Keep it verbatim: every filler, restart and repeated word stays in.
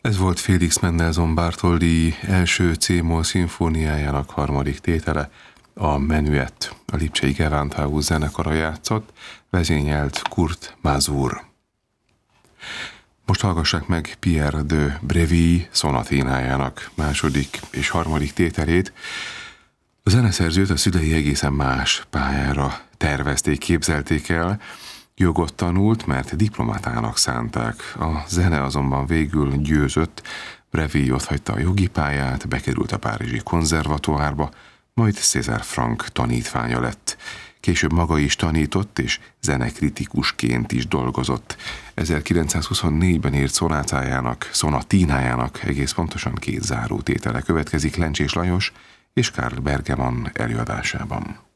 Ez volt Félix Mendelssohn Bartholdy első C-moll szimfóniájának harmadik tétele, a Menuett. A lipcsei Gewandhaus zenekara játszott, vezényelt Kurt Masur. Most hallgassák meg Pierre de Bréville szonaténájának második és harmadik tételét. A zeneszerzőt a szülei egészen más pályára tervezték, képzelték el. Jogot tanult, mert diplomatának szánták. A zene azonban végül győzött. Bréville otthagyta a jogi pályát, bekerült a párizsi konzervatoárba, majd César Franck tanítványa lett. Később maga is tanított, és zenekritikusként is dolgozott. ezerkilencszázhuszonnégyben írt szonátájának, szonatínájának egész pontosan két zárótétele következik Lencsés Lajos és Karl Bergemann előadásában.